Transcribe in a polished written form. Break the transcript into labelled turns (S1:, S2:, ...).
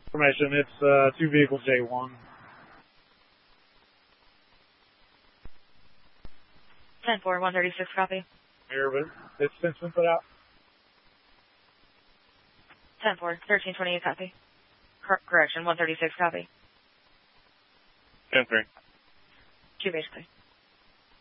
S1: Information, it's 2 vehicle J1.
S2: 10-4, 136, copy.
S1: Here, but it's since been put out.
S2: 10-4, 1328, copy. Correction, 136, copy.
S3: 10-3.
S2: Q, basically.